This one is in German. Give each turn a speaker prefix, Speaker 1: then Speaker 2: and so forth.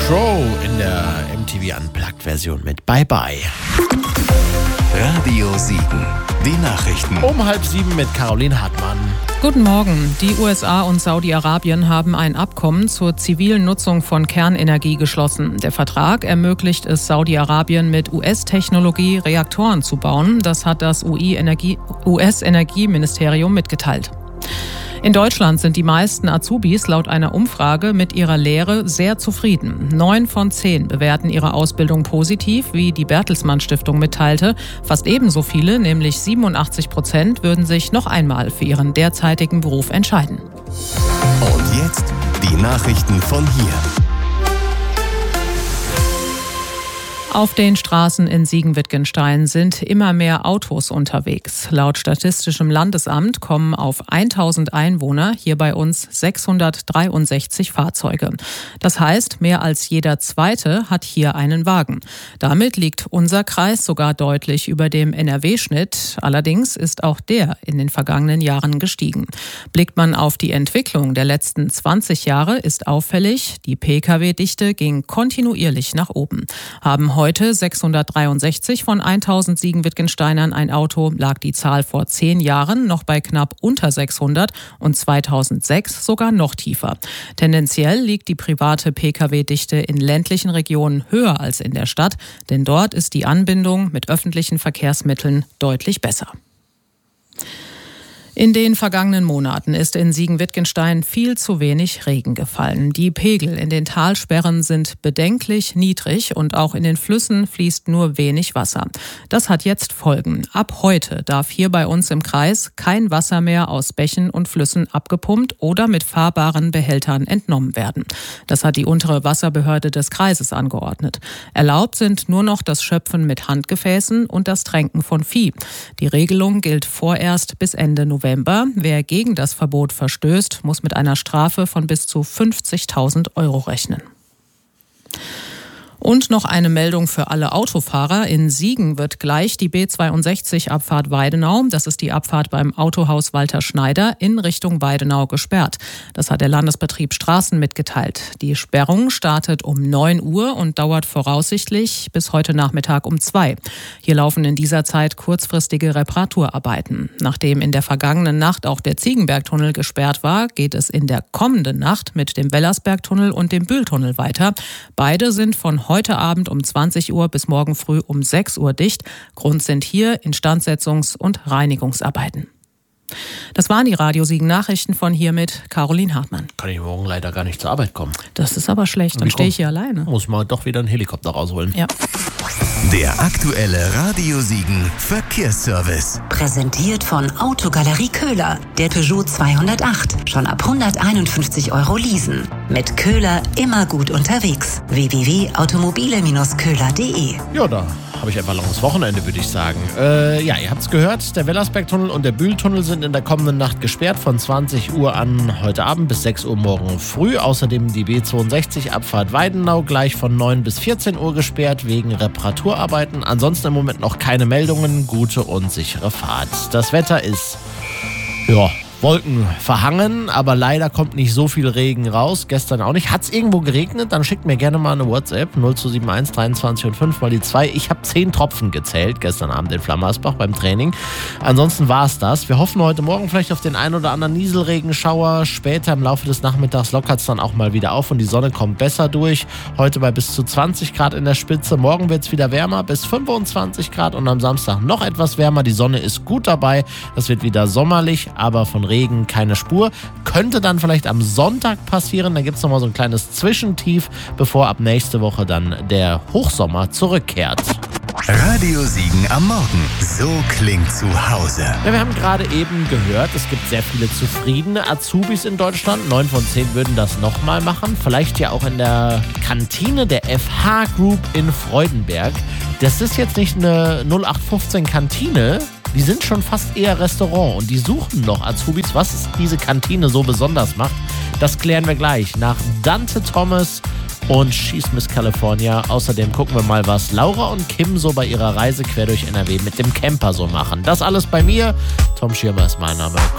Speaker 1: Crow in der MTV Unplugged-Version mit Bye Bye.
Speaker 2: Radio Siegen, die Nachrichten.
Speaker 1: Um 6:30 mit Caroline Hartmann.
Speaker 3: Guten Morgen. Die USA und Saudi-Arabien haben ein Abkommen zur zivilen Nutzung von Kernenergie geschlossen. Der Vertrag ermöglicht es Saudi-Arabien mit US-Technologie Reaktoren zu bauen. Das hat das US-Energieministerium mitgeteilt. In Deutschland sind die meisten Azubis laut einer Umfrage mit ihrer Lehre sehr zufrieden. 9 von 10 bewerten ihre Ausbildung positiv, wie die Bertelsmann Stiftung mitteilte. Fast ebenso viele, nämlich 87%, würden sich noch einmal für ihren derzeitigen Beruf entscheiden.
Speaker 2: Und jetzt die Nachrichten von hier.
Speaker 3: Auf den Straßen in Siegen-Wittgenstein sind immer mehr Autos unterwegs. Laut Statistischem Landesamt kommen auf 1000 Einwohner hier bei uns 663 Fahrzeuge. Das heißt, mehr als jeder Zweite hat hier einen Wagen. Damit liegt unser Kreis sogar deutlich über dem NRW-Schnitt. Allerdings ist auch der in den vergangenen Jahren gestiegen. Blickt man auf die Entwicklung der letzten 20 Jahre, ist auffällig, die Pkw-Dichte ging kontinuierlich nach oben. Haben heute 663 von 1000 Siegen-Wittgensteinern ein Auto, lag die Zahl vor 10 Jahren noch bei knapp unter 600 und 2006 sogar noch tiefer. Tendenziell liegt die private Pkw-Dichte in ländlichen Regionen höher als in der Stadt, denn dort ist die Anbindung mit öffentlichen Verkehrsmitteln deutlich besser. In den vergangenen Monaten ist in Siegen-Wittgenstein viel zu wenig Regen gefallen. Die Pegel in den Talsperren sind bedenklich niedrig und auch in den Flüssen fließt nur wenig Wasser. Das hat jetzt Folgen. Ab heute darf hier bei uns im Kreis kein Wasser mehr aus Bächen und Flüssen abgepumpt oder mit fahrbaren Behältern entnommen werden. Das hat die untere Wasserbehörde des Kreises angeordnet. Erlaubt sind nur noch das Schöpfen mit Handgefäßen und das Tränken von Vieh. Die Regelung gilt vorerst bis Ende November. Wer gegen das Verbot verstößt, muss mit einer Strafe von bis zu 50.000 Euro rechnen. Und noch eine Meldung für alle Autofahrer. In Siegen wird gleich die B62-Abfahrt Weidenau, das ist die Abfahrt beim Autohaus Walter Schneider, in Richtung Weidenau gesperrt. Das hat der Landesbetrieb Straßen mitgeteilt. Die Sperrung startet um 9 Uhr und dauert voraussichtlich bis heute Nachmittag um 2. Hier laufen in dieser Zeit kurzfristige Reparaturarbeiten. Nachdem in der vergangenen Nacht auch der Ziegenbergtunnel gesperrt war, geht es in der kommenden Nacht mit dem Wellersbergtunnel und dem Bühltunnel weiter. Beide sind von heute Abend um 20 Uhr bis morgen früh um 6 Uhr dicht. Grund sind hier Instandsetzungs- und Reinigungsarbeiten. Das waren die Radio Siegen Nachrichten von hier mit Caroline Hartmann.
Speaker 1: Kann ich morgen leider gar nicht zur Arbeit kommen.
Speaker 3: Das ist aber schlecht, dann stehe ich hier alleine.
Speaker 1: Muss man doch wieder einen Helikopter rausholen.
Speaker 3: Ja.
Speaker 2: Der aktuelle Radio Siegen Verkehrsservice.
Speaker 4: Präsentiert von Autogalerie Köhler. Der Peugeot 208. Schon ab 151 Euro leasen. Mit Köhler immer gut unterwegs. www.automobile-köhler.de.
Speaker 1: Ja, da habe ich einfach langes Wochenende, würde ich sagen. Ja, ihr habt es gehört, der Wellersbergtunnel und der Bühltunnel sind in der kommenden Nacht gesperrt von 20 Uhr an heute Abend bis 6 Uhr morgen früh. Außerdem die B62-Abfahrt Weidenau gleich von 9 bis 14 Uhr gesperrt wegen Reparaturarbeiten. Ansonsten im Moment noch keine Meldungen. Gute und sichere Fahrt. Das Wetter ist, Wolken verhangen, aber leider kommt nicht so viel Regen raus. Gestern auch nicht. Hat es irgendwo geregnet? Dann schickt mir gerne mal eine WhatsApp 0271 23 und 5 mal die 2. Ich habe 10 Tropfen gezählt gestern Abend in Flammersbach beim Training. Ansonsten war es das. Wir hoffen heute Morgen vielleicht auf den ein oder anderen Nieselregenschauer. Später im Laufe des Nachmittags lockert es dann auch mal wieder auf und die Sonne kommt besser durch. Heute bei bis zu 20 Grad in der Spitze. Morgen wird es wieder wärmer, bis 25 Grad und am Samstag noch etwas wärmer. Die Sonne ist gut dabei. Das wird wieder sommerlich, aber von Regen keine Spur. Könnte dann vielleicht am Sonntag passieren. Da gibt es nochmal so ein kleines Zwischentief, bevor ab nächste Woche dann der Hochsommer zurückkehrt.
Speaker 2: Radio Siegen am Morgen. So klingt zu Hause.
Speaker 1: Ja, wir haben gerade eben gehört, es gibt sehr viele zufriedene Azubis in Deutschland. 9 von 10 würden das nochmal machen. Vielleicht ja auch in der Kantine der FH Group in Freudenberg. Das ist jetzt nicht eine 0815 Kantine. Die sind schon fast eher Restaurant und die suchen noch Azubis. Was diese Kantine so besonders macht, das klären wir gleich nach Dante Thomas und She's Miss California. Außerdem gucken wir mal, was Laura und Kim so bei ihrer Reise quer durch NRW mit dem Camper so machen. Das alles bei mir. Tom Schirmer ist mein Name.